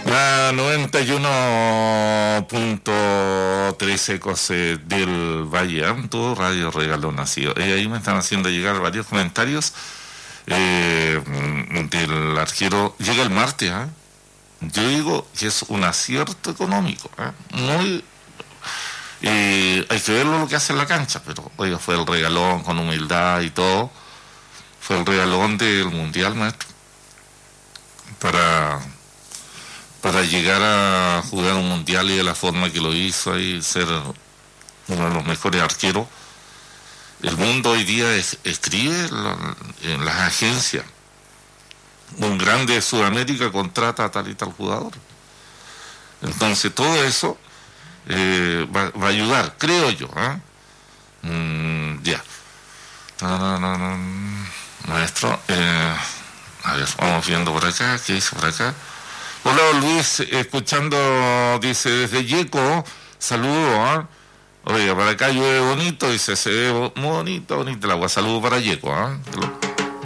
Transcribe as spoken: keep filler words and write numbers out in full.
La noventa y uno punto tres Ecos eh, del Valle Alto, Radio Regalón nacido. Eh, ahí me están haciendo llegar varios comentarios eh, del arquero. Llega el martes, ¿eh? Yo digo que es un acierto económico, ¿eh? Muy... Eh, hay que verlo lo que hace en la cancha, pero oiga, fue el regalón con humildad y todo. Fue el regalón del Mundial, maestro. Para... para llegar a jugar un mundial y de la forma que lo hizo y ser uno de los mejores arqueros. El mundo hoy día es, escribe la, en las agencias. Un grande de Sudamérica contrata a tal y tal jugador. Entonces todo eso eh, va, va a ayudar, creo yo. ¿eh? Mm, ya. Maestro, eh, a ver, vamos viendo por acá, ¿qué dice por acá? Hola Luis, escuchando, dice desde Yeco, saludo, ¿eh? Oiga, para acá llueve bonito, dice, se ve bonito, bonito el agua, saludo para Yeco, ¿eh?